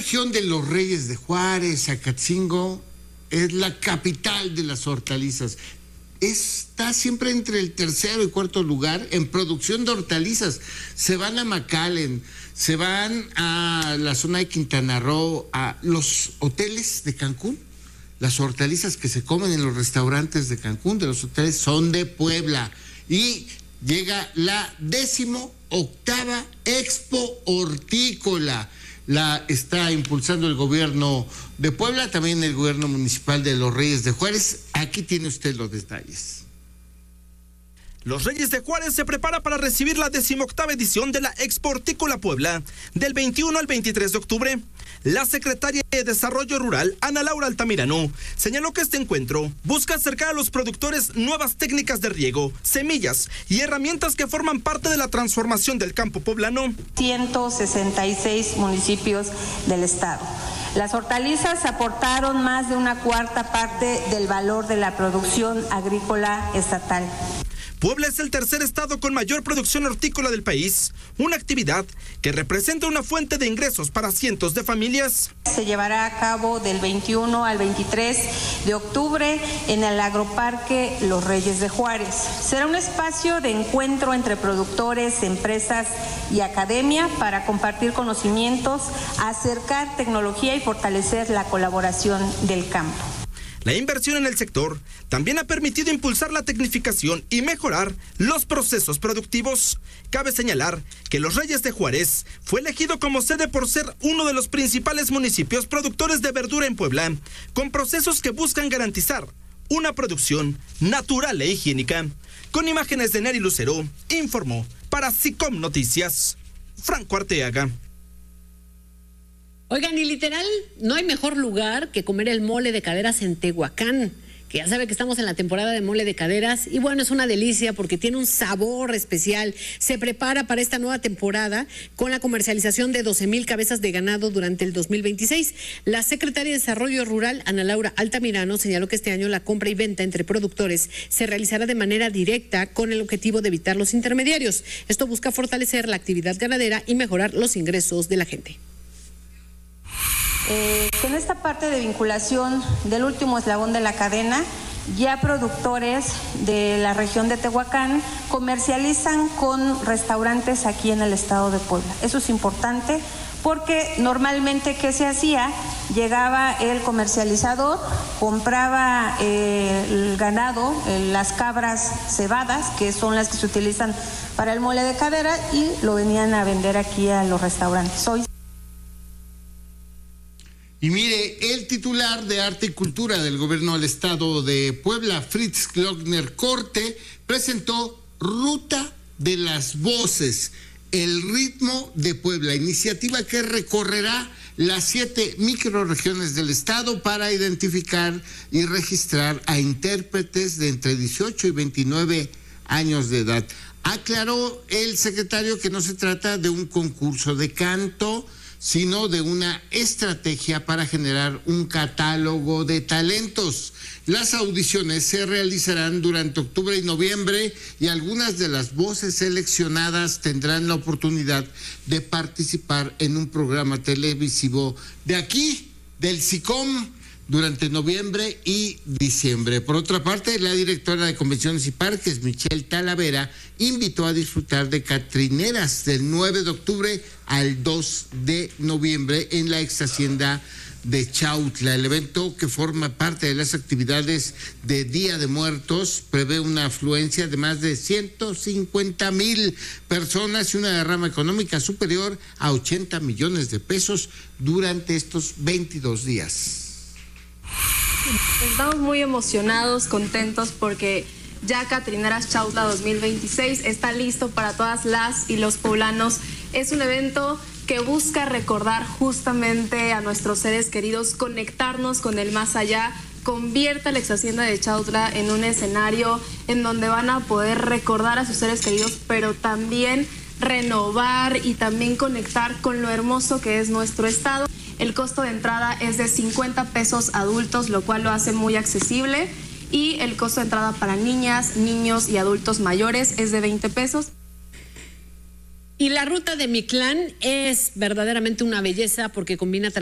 región de los Reyes de Juárez, Acatzingo, es la capital de las hortalizas. Está siempre entre el tercero y cuarto lugar en producción de hortalizas. Se van a McAllen, se van a la zona de Quintana Roo, a los hoteles de Cancún. Las hortalizas que se comen en los restaurantes de Cancún, de los hoteles, son de Puebla. Y llega la 18ª Expo Hortícola. La está impulsando el gobierno de Puebla, también el gobierno municipal de los Reyes de Juárez. Aquí tiene usted los detalles. Los Reyes de Juárez se prepara para recibir la 18ª edición de la Expo Hortícola Puebla, del 21 al 23 de octubre. La secretaria de Desarrollo Rural, Ana Laura Altamirano, señaló que este encuentro busca acercar a los productores nuevas técnicas de riego, semillas y herramientas que forman parte de la transformación del campo poblano. 166 municipios del estado. Las hortalizas aportaron más de una cuarta parte del valor de la producción agrícola estatal. Puebla es el tercer estado con mayor producción hortícola del país, una actividad que representa una fuente de ingresos para cientos de familias. Se llevará a cabo del 21 al 23 de octubre en el Agroparque Los Reyes de Juárez. Será un espacio de encuentro entre productores, empresas y academia para compartir conocimientos, acercar tecnología y fortalecer la colaboración del campo. La inversión en el sector también ha permitido impulsar la tecnificación y mejorar los procesos productivos. Cabe señalar que Los Reyes de Juárez fue elegido como sede por ser uno de los principales municipios productores de verdura en Puebla, con procesos que buscan garantizar una producción natural e higiénica. Con imágenes de Neri Lucero, informó para SICOM Noticias, Franco Arteaga. Oigan, y literal, no hay mejor lugar que comer el mole de caderas en Tehuacán, que ya sabe que estamos en la temporada de mole de caderas, y bueno, es una delicia porque tiene un sabor especial. Se prepara para esta nueva temporada con la comercialización de 12,000 cabezas de ganado durante el 2026. La secretaria de Desarrollo Rural, Ana Laura Altamirano, señaló que este año la compra y venta entre productores se realizará de manera directa con el objetivo de evitar los intermediarios. Esto busca fortalecer la actividad ganadera y mejorar los ingresos de la gente. Con esta parte de vinculación del último eslabón de la cadena, ya productores de la región de Tehuacán comercializan con restaurantes aquí en el estado de Puebla. Eso es importante porque normalmente, ¿qué se hacía? Llegaba el comercializador, compraba el ganado, las cabras cebadas, que son las que se utilizan para el mole de cadera, y lo venían a vender aquí a los restaurantes. Hoy. Y mire, el titular de Arte y Cultura del Gobierno del Estado de Puebla, Fritz Glockner Corte, presentó Ruta de las Voces, el ritmo de Puebla, iniciativa que recorrerá las 7 microrregiones del estado para identificar y registrar a intérpretes de entre 18 y 29 años de edad. Aclaró el secretario que no se trata de un concurso de canto, sino de una estrategia para generar un catálogo de talentos. Las audiciones se realizarán durante octubre y noviembre y algunas de las voces seleccionadas tendrán la oportunidad de participar en un programa televisivo de aquí, del SICOM, durante noviembre y diciembre. Por otra parte, la directora de Convenciones y Parques, Michelle Talavera, invitó a disfrutar de catrineras del 9 de octubre al 2 de noviembre en la ex hacienda de Chautla. El evento, que forma parte de las actividades de Día de Muertos, prevé una afluencia de más de 150,000 personas y una derrama económica superior a 80 millones de pesos durante estos 22 días. Estamos muy emocionados, contentos porque ya Catrineras Chautla 2026 está listo para todas las y los poblanos. Es un evento que busca recordar justamente a nuestros seres queridos, conectarnos con el más allá. Convierte la ex hacienda de Chautla en un escenario en donde van a poder recordar a sus seres queridos, pero también renovar y también conectar con lo hermoso que es nuestro estado. El costo de entrada es de 50 pesos adultos, lo cual lo hace muy accesible, y el costo de entrada para niñas, niños y adultos mayores es de 20 pesos. Y la ruta de Mictlán es verdaderamente una belleza porque combina